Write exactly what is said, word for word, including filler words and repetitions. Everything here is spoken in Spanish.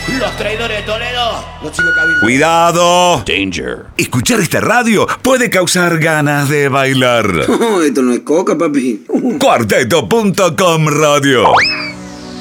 Los traidores de Toledo. Los chicos cabildo. ¡Cuidado! Danger. Escuchar esta radio puede causar ganas de bailar. No, esto no es coca, papi. Cuarteto punto com Radio.